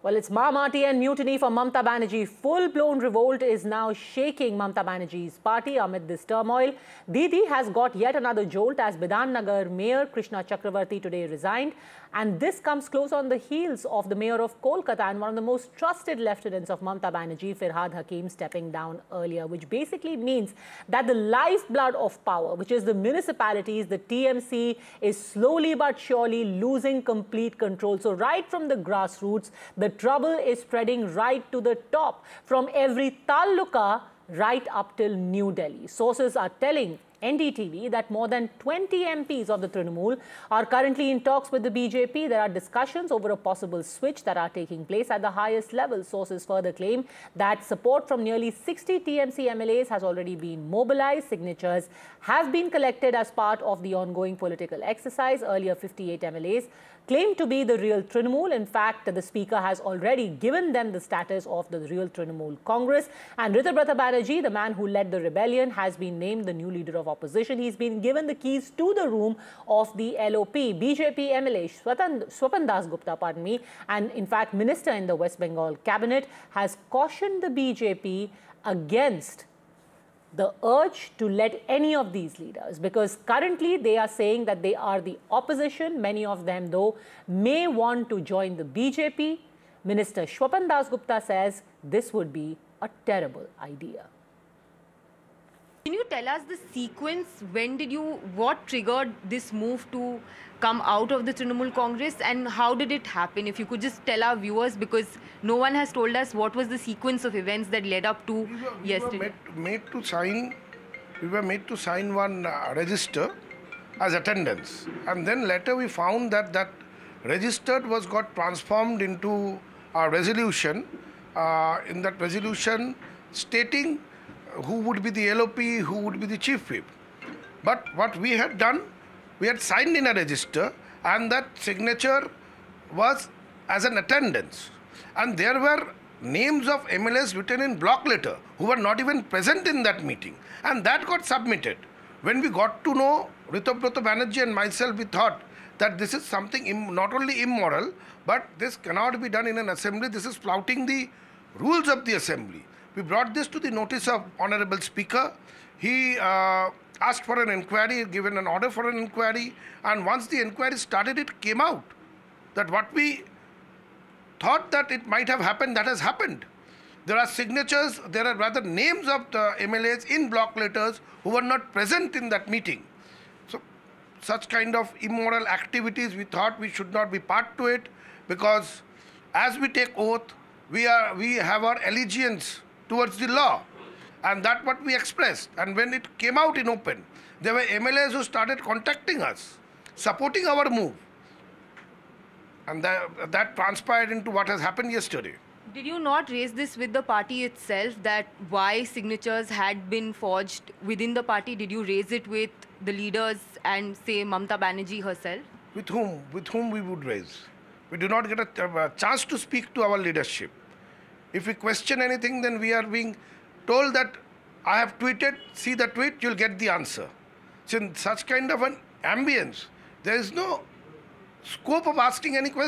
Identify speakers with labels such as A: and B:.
A: Well, it's Mahamati and mutiny for Mamata Banerjee. Full-blown revolt is now shaking Mamata Banerjee's party amid this turmoil. Didi has got yet another jolt as Bidhan Nagar Mayor Krishna Chakravarti today resigned. And this comes close on the heels of the Mayor of Kolkata and one of the most trusted lieutenants of Mamata Banerjee, Firhad Hakim, stepping down earlier, which basically means that the lifeblood of power, which is the municipalities, the TMC, is slowly but surely losing complete control. So right from the grassroots, the trouble is spreading right to the top, from every taluka right up till New Delhi. Sources are telling NDTV that more than 20 MPs of the Trinamool are currently in talks with the BJP. There are discussions over a possible switch that are taking place at the highest level. Sources further claim that support from nearly 60 TMC MLAs has already been mobilized. Signatures have been collected as part of the ongoing political exercise. Earlier, 58 MLAs claimed to be the real Trinamool. In fact, the Speaker has already given them the status of the real Trinamool Congress. And Ritubrata Banerjee, the man who led the rebellion, has been named the new leader of opposition. He's been given the keys to the room of the LOP. BJP MLA Swapan Das Gupta, and in fact minister in the West Bengal cabinet, has cautioned the BJP against the urge to let any of these leaders, because currently they are saying that they are the opposition. Many of them, though, may want to join the BJP. Minister Swapan Das Gupta says this would be a terrible idea.
B: Can you tell us the sequence? What triggered this move to come out of the Trinamool Congress, and how did it happen? If you could just tell our viewers, because no one has told us what was the sequence of events that led up to yesterday.
C: We were made to sign one register as attendance, and then later we found that that registered got transformed into a resolution. In that resolution, stating who would be the LOP, who would be the chief whip. But what we had done, we had signed in a register, and that signature was as an attendance. And there were names of MLAs written in block letter who were not even present in that meeting. And that got submitted. When we got to know Ritubrata Banerjee and myself, we thought that this is something not only immoral, but this cannot be done in an assembly. This is flouting the rules of the assembly. We brought this to the notice of Honorable Speaker. He asked for an inquiry, given an order for an inquiry, and once the inquiry started, it came out that what we thought that it might have happened, that has happened. There are signatures, there are rather names of the MLAs in block letters who were not present in that meeting. So such kind of immoral activities, we thought we should not be part to it, because as we take oath, we have our allegiance towards the law, and that's what we expressed. And when it came out in open, there were MLAs who started contacting us, supporting our move, and that transpired into what has happened yesterday.
B: Did you not raise this with the party itself, that why signatures had been forged within the party? Did you raise it with the leaders and say Mamata Banerjee herself? With whom?
C: With whom we would raise? We do not get a chance to speak to our leadership. If we question anything, then we are being told that I have tweeted, see the tweet, you'll get the answer. So in such kind of an ambience, there is no scope of asking any question.